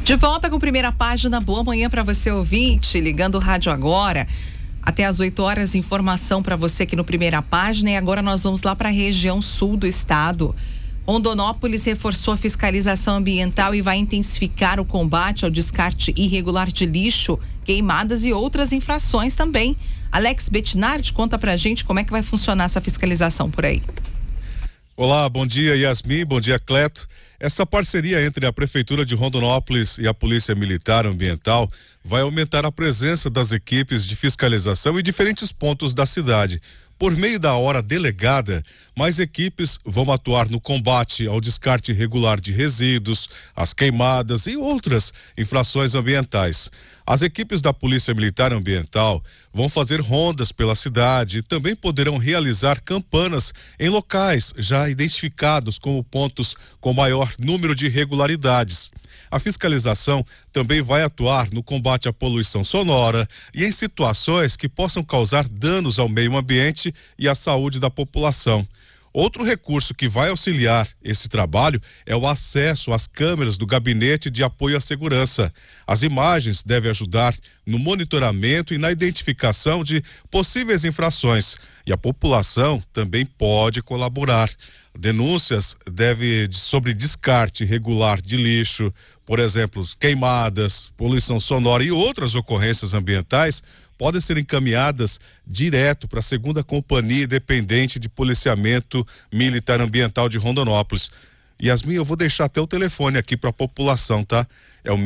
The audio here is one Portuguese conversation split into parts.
De volta com Primeira Página, boa manhã para você ouvinte, ligando o rádio agora. Até às 8 horas, informação para você aqui no Primeira Página. E agora nós vamos lá para a região sul do estado. Rondonópolis reforçou a fiscalização ambiental e vai intensificar o combate ao descarte irregular de lixo, queimadas e outras infrações também. Alex Bettinardi, conta pra gente como é que vai funcionar essa fiscalização por aí. Olá, bom dia Yasmin, bom dia Cleto. Essa parceria entre a Prefeitura de Rondonópolis e a Polícia Militar Ambiental vai aumentar a presença das equipes de fiscalização em diferentes pontos da cidade. Por meio da hora delegada, mais equipes vão atuar no combate ao descarte irregular de resíduos, às queimadas e outras infrações ambientais. As equipes da Polícia Militar Ambiental vão fazer rondas pela cidade e também poderão realizar campanas em locais já identificados como pontos com maior número de irregularidades. A fiscalização também vai atuar no combate à poluição sonora e em situações que possam causar danos ao meio ambiente e à saúde da população. Outro recurso que vai auxiliar esse trabalho é o acesso às câmeras do Gabinete de Apoio à Segurança. As imagens devem ajudar no monitoramento e na identificação de possíveis infrações. E a população também pode colaborar. Denúncias sobre descarte irregular de lixo, por exemplo, queimadas, poluição sonora e outras ocorrências ambientais podem ser encaminhadas direto para a 2ª Companhia Independente de Policiamento Militar Ambiental de Rondonópolis. Yasmin, eu vou deixar até o telefone aqui para a população, tá? É o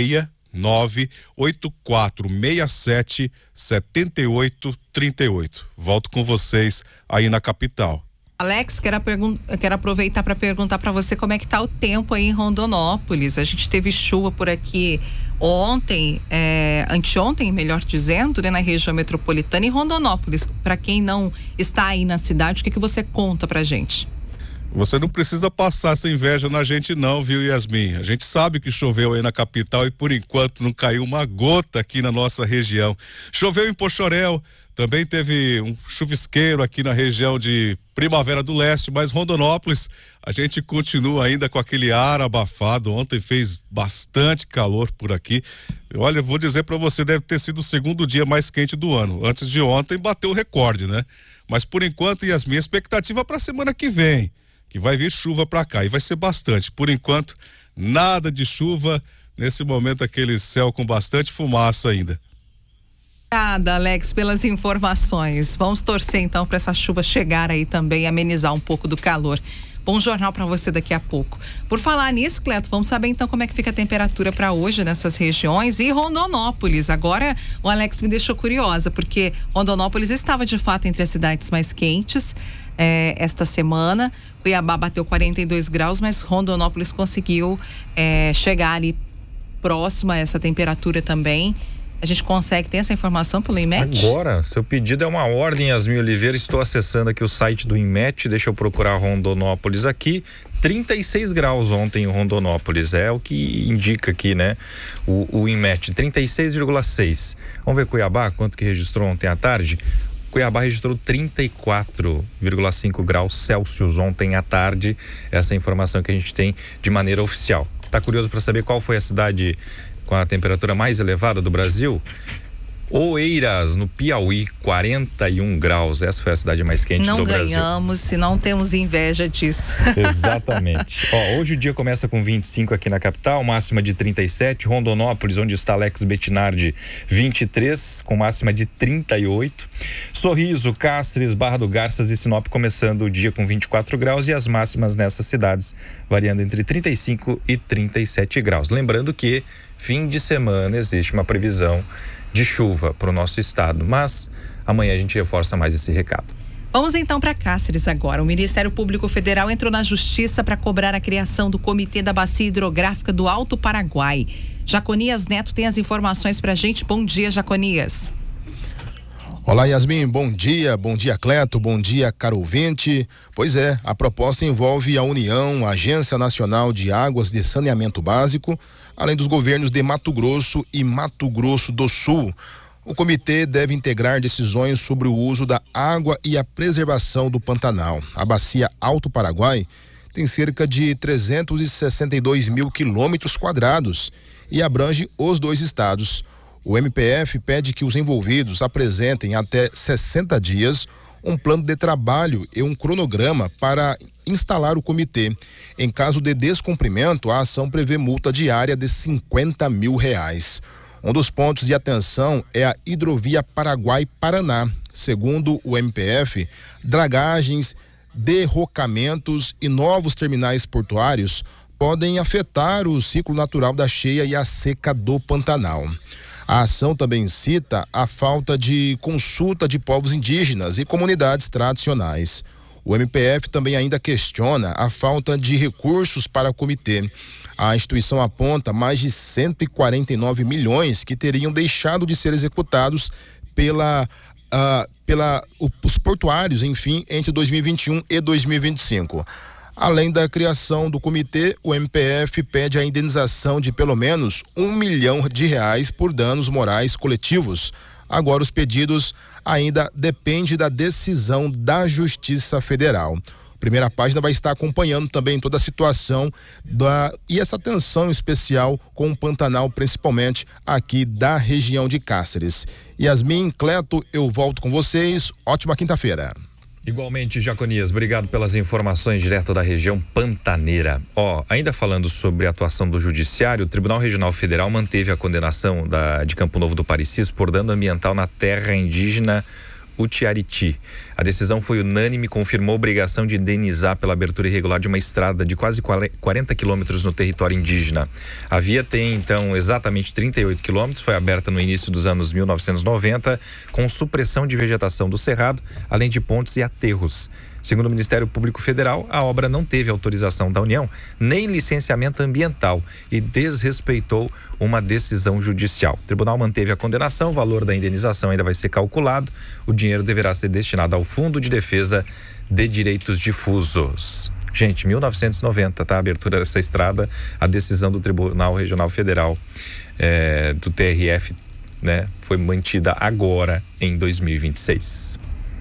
669-8467-7838. Volto com vocês aí na capital. Alex, quero aproveitar para perguntar para você como é que tá o tempo aí em Rondonópolis. A gente teve chuva por aqui ontem, anteontem, melhor dizendo, né, na região metropolitana. E Rondonópolis, para quem não está aí na cidade, o que você conta pra gente? Você não precisa passar essa inveja na gente não, viu, Yasmin? A gente sabe que choveu aí na capital e por enquanto não caiu uma gota aqui na nossa região. Choveu em Poxoréu, também teve um chuvisqueiro aqui na região de Primavera do Leste, mas Rondonópolis, a gente continua ainda com aquele ar abafado. Ontem fez bastante calor por aqui. Olha, eu vou dizer para você, deve ter sido o 2º dia mais quente do ano. Antes de ontem bateu o recorde, né? Mas por enquanto, Yasmin, a expectativa para a semana que vem, que vai vir chuva para cá e vai ser bastante. Por enquanto, nada de chuva, nesse momento aquele céu com bastante fumaça ainda. Obrigada, Alex, pelas informações. Vamos torcer então para essa chuva chegar aí também e amenizar um pouco do calor. Bom jornal para você daqui a pouco. Por falar nisso, Cleto, vamos saber então como é que fica a temperatura para hoje nessas regiões e Rondonópolis. Agora o Alex me deixou curiosa, porque Rondonópolis estava de fato entre as cidades mais quentes esta semana. Cuiabá bateu 42 graus, mas Rondonópolis conseguiu chegar ali próximo a essa temperatura também. A gente consegue ter essa informação pelo INMET? Agora, seu pedido é uma ordem, Yasmin Oliveira. Estou acessando aqui o site do INMET. Deixa eu procurar Rondonópolis aqui. 36 graus ontem em Rondonópolis. É o que indica aqui, né? O INMET, 36,6. Vamos ver Cuiabá, quanto que registrou ontem à tarde? Cuiabá registrou 34,5 graus Celsius ontem à tarde. Essa é a informação que a gente tem de maneira oficial. Tá curioso para saber qual foi a cidade com a temperatura mais elevada do Brasil? Oeiras, no Piauí, 41 graus. Essa foi a cidade mais quente do Brasil. Não ganhamos se não temos inveja disso. Exatamente. Hoje o dia começa com 25 aqui na capital, máxima de 37. Rondonópolis, onde está Alex Bettinardi, 23, com máxima de 38. Sorriso, Cáceres, Barra do Garças e Sinop começando o dia com 24 graus e as máximas nessas cidades variando entre 35 e 37 graus. Lembrando que fim de semana existe uma previsão de chuva para o nosso estado, mas amanhã a gente reforça mais esse recado. Vamos então para Cáceres agora. O Ministério Público Federal entrou na Justiça para cobrar a criação do Comitê da Bacia Hidrográfica do Alto Paraguai. Jaconias Neto tem as informações para a gente. Bom dia, Jaconias. Olá, Yasmin, bom dia Cleto, bom dia, caro ouvinte. Pois é, a proposta envolve a União, a Agência Nacional de Águas de Saneamento Básico, além dos governos de Mato Grosso e Mato Grosso do Sul. O comitê deve integrar decisões sobre o uso da água e a preservação do Pantanal. A bacia Alto Paraguai tem cerca de 362 mil quilômetros quadrados e abrange os 2 estados. O MPF pede que os envolvidos apresentem até 60 dias um plano de trabalho e um cronograma para instalar o comitê. Em caso de descumprimento, a ação prevê multa diária de R$50 mil. Um dos pontos de atenção é a hidrovia Paraguai-Paraná. Segundo o MPF, dragagens, derrocamentos e novos terminais portuários podem afetar o ciclo natural da cheia e a seca do Pantanal. A ação também cita a falta de consulta de povos indígenas e comunidades tradicionais. O MPF também ainda questiona a falta de recursos para o comitê. A instituição aponta mais de 149 milhões que teriam deixado de ser executados os portuários, enfim, entre 2021 e 2025. Além da criação do comitê, o MPF pede a indenização de pelo menos R$1 milhão por danos morais coletivos. Agora, os pedidos ainda dependem da decisão da Justiça Federal. Primeira Página vai estar acompanhando também toda a situação e essa tensão especial com o Pantanal, principalmente aqui da região de Cáceres. Yasmin, Cleto, eu volto com vocês. Ótima quinta-feira. Igualmente, Jaconias, obrigado pelas informações direto da região pantaneira. Ainda falando sobre a atuação do Judiciário, o Tribunal Regional Federal manteve a condenação de Campo Novo do Parecis por dano ambiental na terra indígena Utiariti. A decisão foi unânime e confirmou a obrigação de indenizar pela abertura irregular de uma estrada de quase 40 quilômetros no território indígena. A via tem, então, exatamente 38 quilômetros, foi aberta no início dos anos 1990, com supressão de vegetação do cerrado, além de pontes e aterros. Segundo o Ministério Público Federal, a obra não teve autorização da União, nem licenciamento ambiental e desrespeitou uma decisão judicial. O tribunal manteve a condenação, o valor da indenização ainda vai ser calculado, o dinheiro deverá ser destinado ao Fundo de Defesa de Direitos Difusos. Gente, 1990, tá? A abertura dessa estrada, a decisão do Tribunal Regional Federal, do TRF, né? Foi mantida agora em 2026.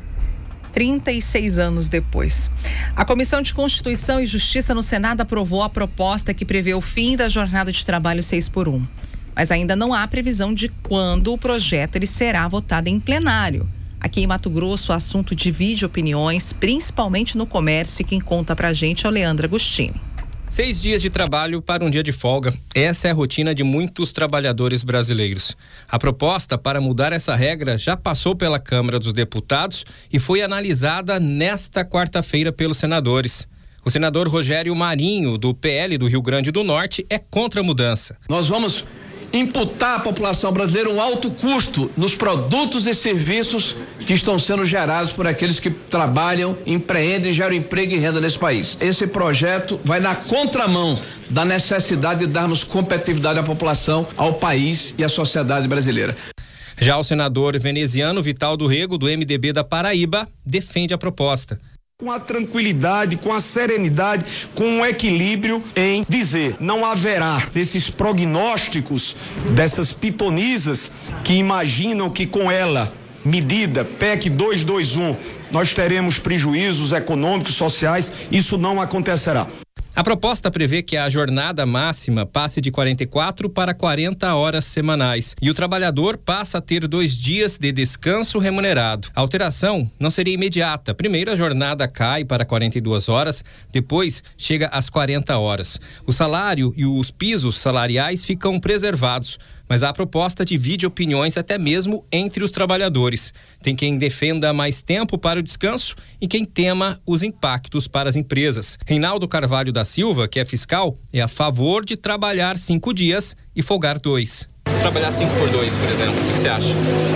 36 anos depois. A Comissão de Constituição e Justiça no Senado aprovou a proposta que prevê o fim da jornada de trabalho 6x1. Mas ainda não há previsão de quando o projeto será votado em plenário. Aqui em Mato Grosso, o assunto divide opiniões, principalmente no comércio, e quem conta pra gente é o Leandro Agostini. 6 dias de trabalho para um dia de folga. Essa é a rotina de muitos trabalhadores brasileiros. A proposta para mudar essa regra já passou pela Câmara dos Deputados e foi analisada nesta quarta-feira pelos senadores. O senador Rogério Marinho, do PL do Rio Grande do Norte, é contra a mudança. Nós vamos imputar à população brasileira um alto custo nos produtos e serviços que estão sendo gerados por aqueles que trabalham, empreendem, geram emprego e renda nesse país. Esse projeto vai na contramão da necessidade de darmos competitividade à população, ao país e à sociedade brasileira. Já o senador veneziano Vital do Rego, do MDB da Paraíba, defende a proposta. Com a tranquilidade, com a serenidade, com o equilíbrio em dizer, não haverá desses prognósticos, dessas pitonisas que imaginam que com ela, medida PEC 221, nós teremos prejuízos econômicos, sociais, isso não acontecerá. A proposta prevê que a jornada máxima passe de 44 para 40 horas semanais e o trabalhador passa a ter 2 dias de descanso remunerado. A alteração não seria imediata. Primeiro a jornada cai para 42 horas, depois chega às 40 horas. O salário e os pisos salariais ficam preservados, mas a proposta divide opiniões até mesmo entre os trabalhadores. Tem quem defenda mais tempo para o descanso e quem tema os impactos para as empresas. Reinaldo Carvalho da Silva, que é fiscal, é a favor de trabalhar 5 dias e folgar 2. Trabalhar 5 por 2, por exemplo, o que você acha?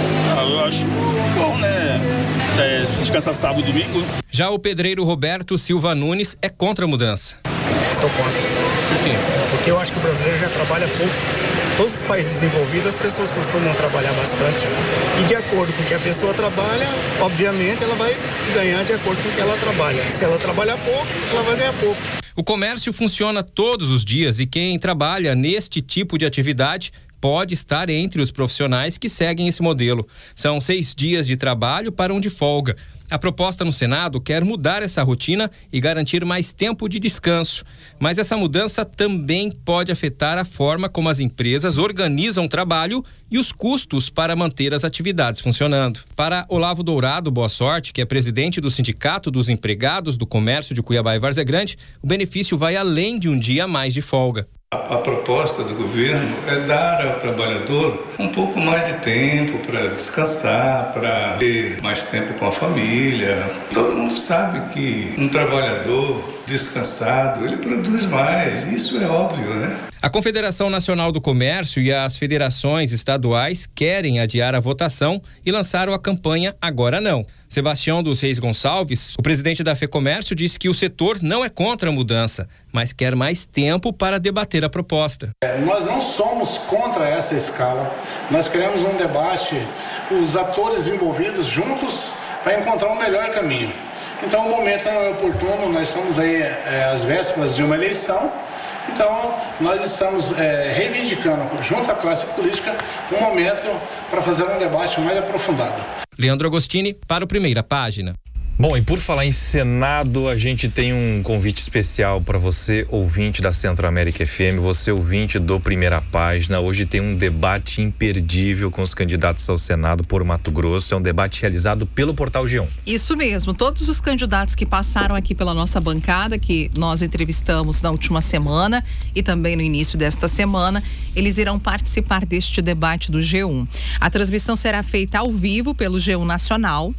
Eu acho bom, né? Descansar sábado e domingo. Já o pedreiro Roberto Silva Nunes é contra a mudança. Sou contra. Por quê? Porque eu acho que o brasileiro já trabalha pouco. Todos os países desenvolvidos, as pessoas costumam trabalhar bastante. E de acordo com o que a pessoa trabalha, obviamente ela vai ganhar de acordo com o que ela trabalha. Se ela trabalhar pouco, ela vai ganhar pouco. O comércio funciona todos os dias e quem trabalha neste tipo de atividade pode estar entre os profissionais que seguem esse modelo. São 6 dias de trabalho para um de folga. A proposta no Senado quer mudar essa rotina e garantir mais tempo de descanso. Mas essa mudança também pode afetar a forma como as empresas organizam o trabalho e os custos para manter as atividades funcionando. Para Olavo Dourado Boa Sorte, que é presidente do Sindicato dos Empregados do Comércio de Cuiabá e Várzea Grande, o benefício vai além de um dia a mais de folga. A proposta do governo é dar ao trabalhador um pouco mais de tempo para descansar, para ter mais tempo com a família. Todo mundo sabe que um trabalhador descansado, ele produz mais, isso é óbvio, né? A Confederação Nacional do Comércio e as federações estaduais querem adiar a votação e lançaram a campanha Agora Não. Sebastião dos Reis Gonçalves, o presidente da FEComércio, disse que o setor não é contra a mudança, mas quer mais tempo para debater a proposta. Nós não somos contra essa escala, nós queremos um debate, os atores envolvidos juntos para encontrar um melhor caminho. Então o momento não é oportuno, nós estamos aí às vésperas de uma eleição. Então, nós estamos reivindicando, junto à classe política, um momento para fazer um debate mais aprofundado. Leandro Agostini, para o Primeira Página. Bom, e por falar em Senado, a gente tem um convite especial para você, ouvinte da Centro-América FM, você ouvinte do Primeira Página. Hoje tem um debate imperdível com os candidatos ao Senado por Mato Grosso. É um debate realizado pelo Portal G1. Isso mesmo. Todos os candidatos que passaram aqui pela nossa bancada, que nós entrevistamos na última semana e também no início desta semana, eles irão participar deste debate do G1. A transmissão será feita ao vivo pelo G1 Nacional.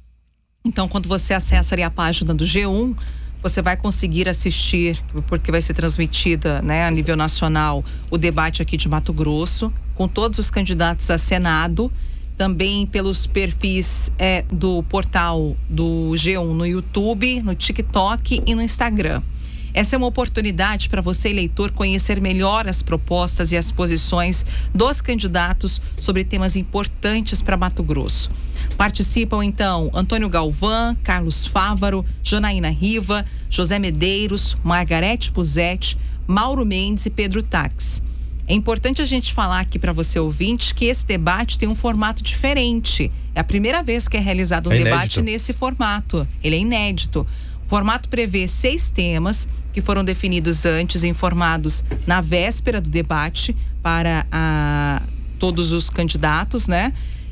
Então, quando você acessa ali a página do G1, você vai conseguir assistir, porque vai ser transmitida, né, a nível nacional, o debate aqui de Mato Grosso, com todos os candidatos a Senado, também pelos perfis do portal do G1 no YouTube, no TikTok e no Instagram. Essa é uma oportunidade para você, eleitor, conhecer melhor as propostas e as posições dos candidatos sobre temas importantes para Mato Grosso. Participam, então, Antônio Galvão, Carlos Fávaro, Janaína Riva, José Medeiros, Margarete Puzetti, Mauro Mendes e Pedro Tax. É importante a gente falar aqui para você, ouvinte, que esse debate tem um formato diferente. É a primeira vez que é realizado um debate nesse formato. Ele é inédito. O formato prevê 6 temas que foram definidos antes e informados na véspera do debate para todos os candidatos, né?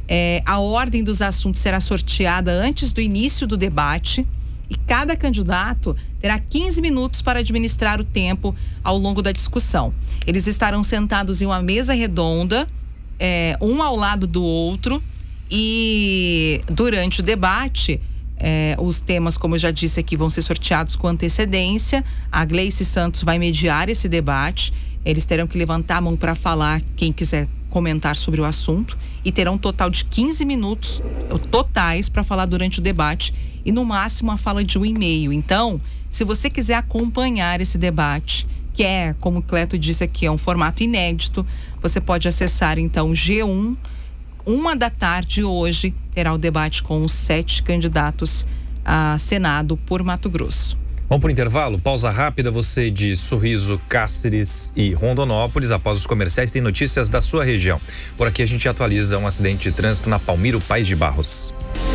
A ordem dos assuntos será sorteada antes do início do debate e cada candidato terá 15 minutos para administrar o tempo ao longo da discussão. Eles estarão sentados em uma mesa redonda, um ao lado do outro, e durante o debate, os temas, como eu já disse aqui, vão ser sorteados com antecedência. A Gleice Santos vai mediar esse debate. Eles terão que levantar a mão para falar, quem quiser comentar sobre o assunto, e terão um total de 15 minutos totais para falar durante o debate e no máximo a fala de 1,5. Então, se você quiser acompanhar esse debate, que é, como o Cleto disse aqui, é um formato inédito, você pode acessar então G1, 13h hoje, terá o debate com os 7 candidatos a Senado por Mato Grosso. Vamos para o intervalo? Pausa rápida. Você de Sorriso, Cáceres e Rondonópolis. Após os comerciais, tem notícias da sua região. Por aqui a gente atualiza um acidente de trânsito na Palmiro Paes de Barros.